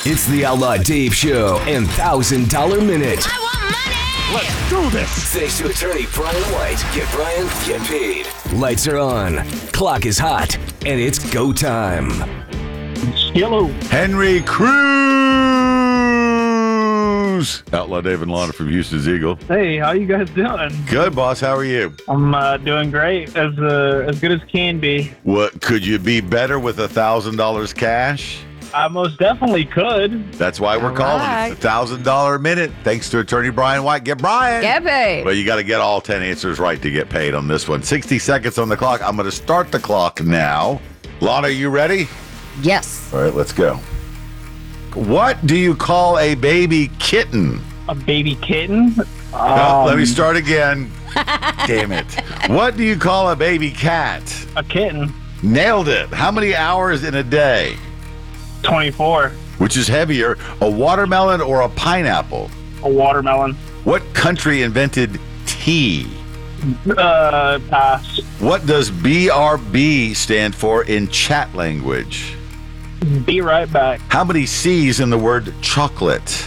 It's the Outlaw Dave Show and $1,000 Minute. I want money! Let's do this! Thanks to attorney Brian White. Get Brian, get paid. Lights are on, clock is hot, and it's go time. Hello. Henry Cruz! Outlaw Dave and Lana from Houston's Eagle. Hey, how you guys doing? Good, boss. How are you? I'm doing great, as good as can be. What, could you be better with $1,000 cash? I most definitely could. That's why we're calling it. It's $1,000 minute. Thanks to attorney Brian White. Get Brian. Get paid. Well, you got to get all 10 answers right to get paid on this one. 60 seconds on the clock. I'm going to start the clock now. Lana, are you ready? Yes. All right, let's go. What do you call a baby kitten? A baby kitten? No, let me start again. Damn it. What do you call a baby cat? A kitten. Nailed it. How many hours in a day? 24. Which is heavier, a watermelon or a pineapple? A watermelon. What country invented tea? Pass. What does BRB stand for in chat language? Be right back. How many C's in the word chocolate?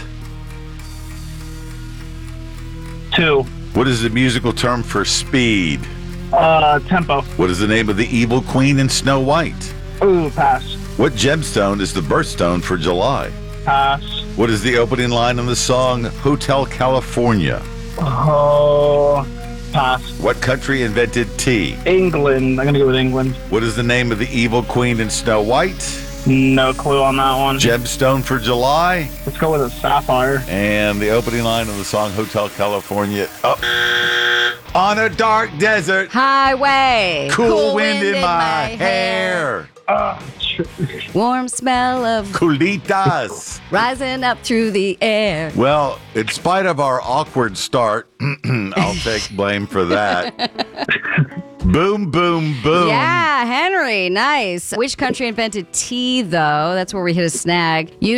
2. What is the musical term for speed? Tempo. What is the name of the evil queen in Snow White? Ooh, pass. What gemstone is the birthstone for July? Pass. What is the opening line on the song Hotel California? Oh, pass. What country invented tea? England. I'm gonna go with England. What is the name of the evil queen in Snow White? No clue on that one. Gemstone for July. Let's go with a sapphire. And the opening line of the song Hotel California. Oh. On a dark desert. Highway. Cool wind in my hair. Warm smell of Culitas. rising up through the air. Well, in spite of our awkward start, I'll take blame for that. Boom, boom, boom. Yeah, Henry, nice. Which country invented tea, though? That's where we hit a snag.